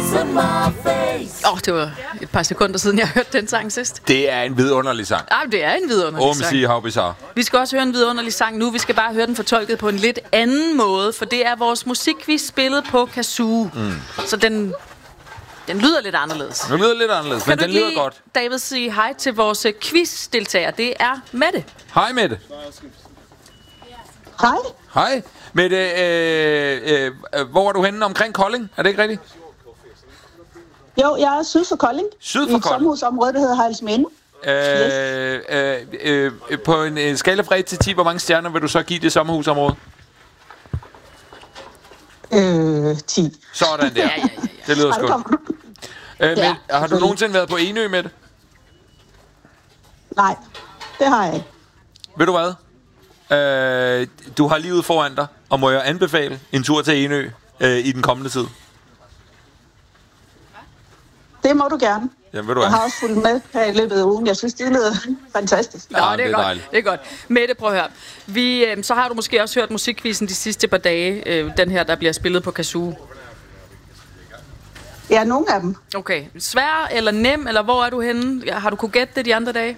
Det var et par sekunder siden, jeg hørte den sang sidst. Det er en vidunderlig sang. Det er en vidunderlig sang. Sige how bizarre. Vi skal også høre en vidunderlig sang nu. Vi skal bare høre den fortolket på en lidt anden måde, for det er vores musikquiz spillet på kazoo. Så den lyder lidt anderledes. Den lyder lidt anderledes, men den lyder godt. David, sige hej til vores quiz-deltager. Det er Mette. Hej, Mette. Hej. Hej. Mette, hvor er du henne omkring Kolding? Er det ikke rigtigt? Jo, jeg er syd for Kolding. Syd for i et Kolding? sommerhusområde, der hedder Hejlsminde. På en skala fra 1 til 10, hvor mange stjerner vil du så give det sommerhusområde? 10. Sådan der. Ja. Det lyder sgu. Men har du nogensinde været på Enø med det? Nej, det har jeg ikke. Ved du hvad? Du har livet foran dig, og må jeg anbefale en tur til Enø i den kommende tid? Det må du gerne. Jamen, ved du Jeg hvad? har også fulgt med her i løbet af ugen. Jeg synes, det lyder fantastisk. Det er godt. dejligt. Det er godt. Mette, prøv at høre. Så har du måske også hørt musikquizzen de sidste par dage. Den her, der bliver spillet på kazoo. Ja, nogle af dem. Okay. Svær eller nem, eller hvor er du henne? Har du kunne gætte det de andre dage?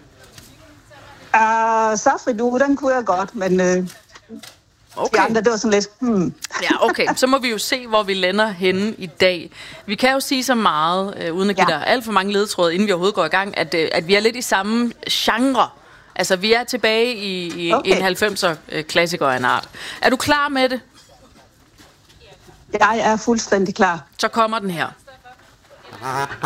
Safri du, den kunne jeg godt, men de andre, det var sådan lidt... Ja, okay. Så må vi jo se, hvor vi lander henne i dag. Vi kan jo sige så meget, uden at give dig alt for mange ledetråde, inden vi overhovedet går i gang, at vi er lidt i samme genre. Altså, vi er tilbage i en 90'er klassiker af en art. Er du klar med det? Jeg er fuldstændig klar. Så kommer den her.